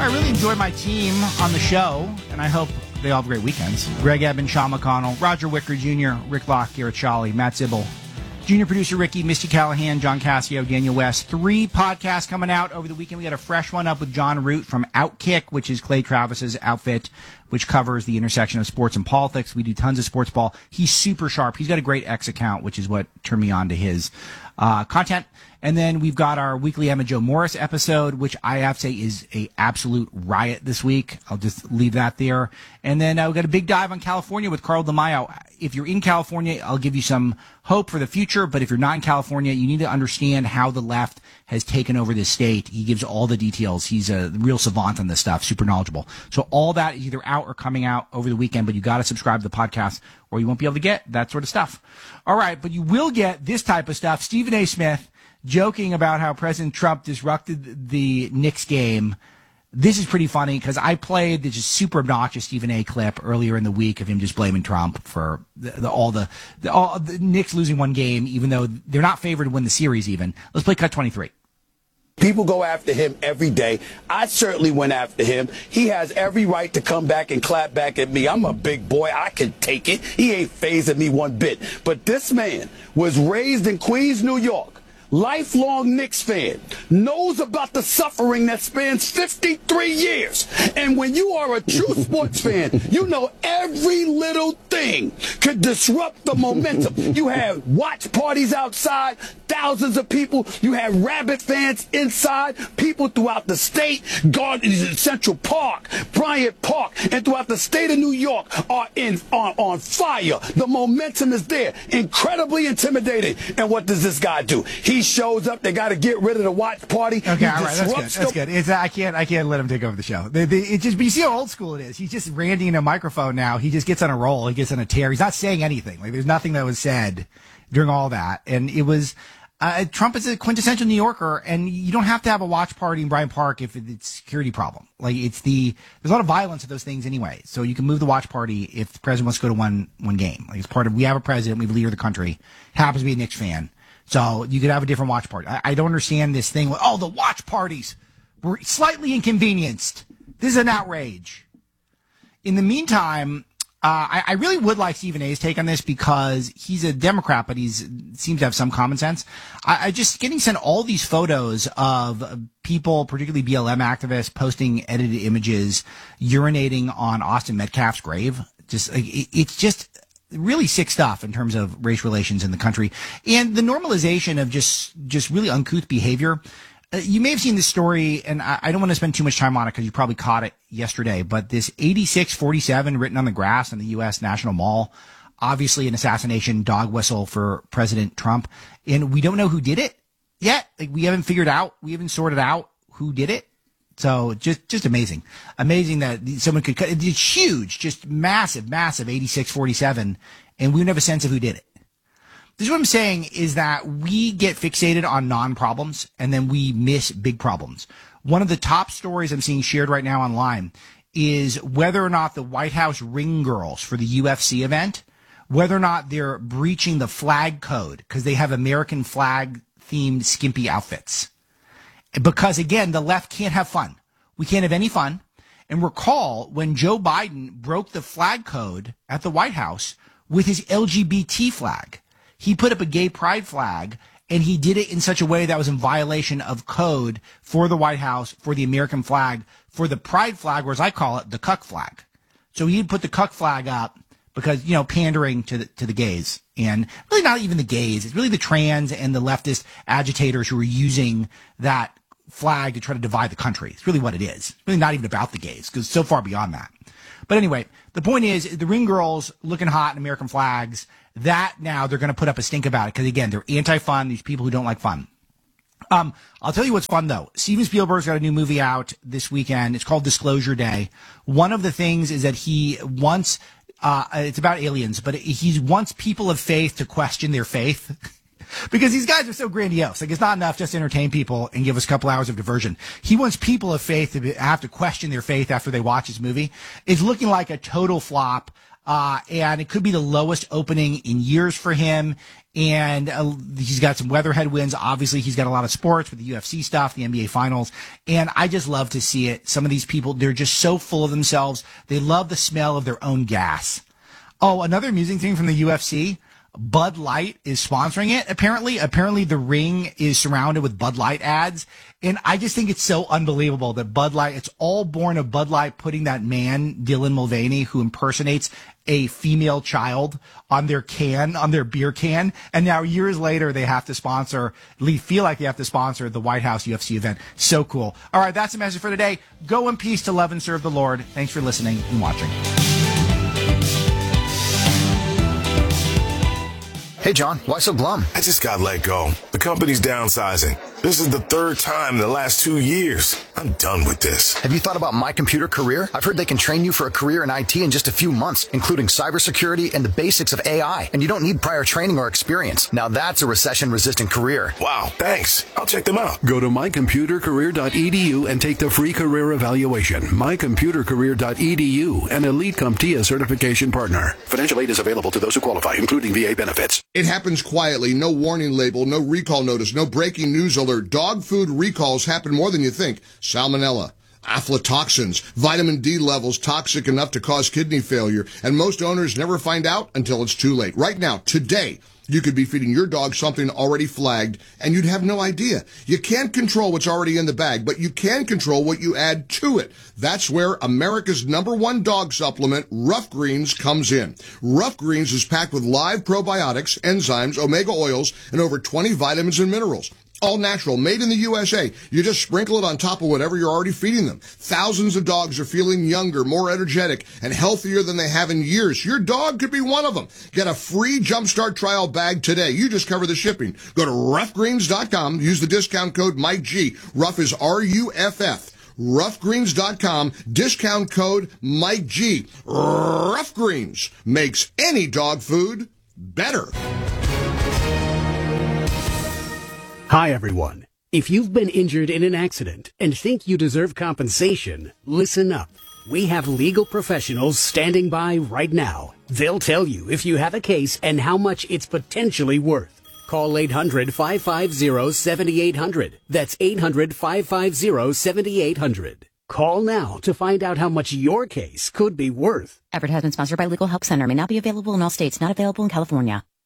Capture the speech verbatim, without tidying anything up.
I really enjoy my team on the show, and I hope they all have great weekends. Greg Eben, Sean McConnell, Roger Wicker Junior, Rick Locke, Garrett Shawley, Matt Zibble, Junior Producer Ricky, Misty Callahan, John Cassio, Daniel West. Three podcasts coming out over the weekend. We got a fresh one up with John Root from Outkick, which is Clay Travis's outfit, which covers the intersection of sports and politics. We do tons of sports ball. He's super sharp. He's got a great X account, which is what turned me on to his uh, content. And then we've got our weekly Emma Jo Morris episode, which I have to say is a absolute riot this week. I'll just leave that there. And then uh, we've got a big dive on California with Carl DeMaio. If you're in California, I'll give you some hope for the future. But if you're not in California, you need to understand how the left has taken over this state. He gives all the details. He's a real savant on this stuff, super knowledgeable. So all that is either out or coming out over the weekend, but you got to subscribe to the podcast or you won't be able to get that sort of stuff. All right, but you will get this type of stuff. Stephen A. Smith joking about how President Trump disrupted the Knicks game. This is pretty funny because I played the just super obnoxious Stephen A. clip earlier in the week of him just blaming Trump for the, the, all the, the all the Knicks losing one game, even though they're not favored to win the series even. Let's play cut twenty-three. People go after him every day. I certainly went after him. He has every right to come back and clap back at me. I'm a big boy. I can take it. He ain't phasing me one bit. But this man was raised in Queens, New York. Lifelong Knicks fan, knows about the suffering that spans fifty-three years. And when you are a true sports fan, you know every little thing could disrupt the momentum. You have watch parties outside, thousands of people. You have Rabbit fans inside, people throughout the state, Garden, Central Park, Bryant Park, and throughout the state of New York are in on, on fire. The momentum is there. Incredibly intimidating. And what does this guy do? He He shows up. They got to get rid of the watch party. Okay, all right, that's good. That's good. It's, I can't, I can't let him take over the show. They, they, it just, but you see how old school it is. He's just Randy in a microphone now. He just gets on a roll. He gets on a tear. He's not saying anything. Like there's nothing that was said during all that. And it was uh, Trump is a quintessential New Yorker, and you don't have to have a watch party in Bryant Park if it's a security problem. Like it's the there's a lot of violence at those things anyway. So you can move the watch party if the president wants to go to one one game. Like it's part of we have a president, we have a leader of the country, happens to be a Knicks fan. So you could have a different watch party. I, I don't understand this thing with, oh, the watch parties were slightly inconvenienced. This is an outrage. In the meantime, uh, I, I really would like Stephen A's take on this because he's a Democrat, but he's seems to have some common sense. I, I just getting sent all these photos of people, particularly B L M activists, posting edited images, urinating on Austin Metcalf's grave. Just like, it, it's just really sick stuff in terms of race relations in the country and the normalization of just just really uncouth behavior. Uh, you may have seen this story, and I, I don't want to spend too much time on it because you probably caught it yesterday, but this eighty-six forty-seven written on the grass in the U S National Mall, obviously an assassination dog whistle for President Trump, and we don't know who did it yet. Like we haven't figured out, we haven't sorted out who did it. So just, just amazing. Amazing that someone could cut. It's huge, just massive, massive eighty-six forty-seven. And we don't have a sense of who did it. This is what I'm saying is that we get fixated on non-problems and then we miss big problems. One of the top stories I'm seeing shared right now online is whether or not the White House ring girls for the U F C event, whether or not they're breaching the flag code because they have American flag themed skimpy outfits. Because, again, the left can't have fun. We can't have any fun. And recall when Joe Biden broke the flag code at the White House with his L G B T flag. He put up a gay pride flag, and he did it in such a way that was in violation of code for the White House, for the American flag, for the pride flag, or as I call it, the cuck flag. So he'd put the cuck flag up because, you know, pandering to the, to the gays. And really not even the gays. It's really the trans and the leftist agitators who are using that flag to try to divide the country. It's really what it is. It's really not even about the gays because it's so far beyond that. But anyway, the point is the ring girls looking hot in American flags, that now they're going to put up a stink about it because, again, they're anti-fun, these people who don't like fun. Um, I'll tell you what's fun, though. Steven Spielberg's got a new movie out this weekend. It's called Disclosure Day. One of the things is that he wants, uh, it's about aliens, but he wants people of faith to question their faith. Because these guys are so grandiose. Like, it's not enough just to entertain people and give us a couple hours of diversion. He wants people of faith to be, have to question their faith after they watch his movie. It's looking like a total flop. Uh, and it could be the lowest opening in years for him. And uh, he's got some weather headwinds. Obviously, he's got a lot of sports with the U F C stuff, the N B A finals. And I just love to see it. Some of these people, they're just so full of themselves. They love the smell of their own gas. Oh, another amusing thing from the U F C. Bud Light is sponsoring it. Apparently, apparently the ring is surrounded with Bud Light ads. And I just think it's so unbelievable that Bud Light, it's all born of Bud Light putting that man, Dylan Mulvaney, who impersonates a female child on their can, on their beer can. And now years later, they have to sponsor, they feel like they have to sponsor the White House U F C event. So cool. All right. That's the message for today. Go in peace to love and serve the Lord. Thanks for listening and watching. Hey, John, why so glum? I just got let go. The company's downsizing. This is the third time in the last two years. I'm done with this. Have you thought about My Computer Career? I've heard they can train you for a career in I T in just a few months, including cybersecurity and the basics of A I. And you don't need prior training or experience. Now that's a recession-resistant career. Wow, thanks. I'll check them out. Go to my computer career dot e d u and take the free career evaluation. my computer career dot e d u, an Elite CompTIA certification partner. Financial aid is available to those who qualify, including V A benefits. It happens quietly. No warning label, no recall notice, no breaking news alert. Dog food recalls happen more than you think. Salmonella, aflatoxins, vitamin D levels toxic enough to cause kidney failure. And most owners never find out until it's too late. Right now, today, you could be feeding your dog something already flagged, and you'd have no idea. You can't control what's already in the bag, but you can control what you add to it. That's where America's number one dog supplement, Rough Greens, comes in. Rough Greens is packed with live probiotics, enzymes, omega oils, and over twenty vitamins and minerals. All natural, made in the U S A. You just sprinkle it on top of whatever you're already feeding them. Thousands of dogs are feeling younger, more energetic, and healthier than they have in years. Your dog could be one of them. Get a free Jumpstart trial bag today. You just cover the shipping. Go to rough greens dot com. Use the discount code Mike G. Rough is R U F F. rough greens dot com. Discount code Mike G. Rough Greens makes any dog food better. Hi, everyone. If you've been injured in an accident and think you deserve compensation, listen up. We have legal professionals standing by right now. They'll tell you if you have a case and how much it's potentially worth. Call eight hundred, five five zero, seven eight zero zero. That's eight hundred, five five zero, seven eight zero zero. Call now to find out how much your case could be worth. Advertisement sponsored by Legal Help Center. May not be available in all states. Not available in California.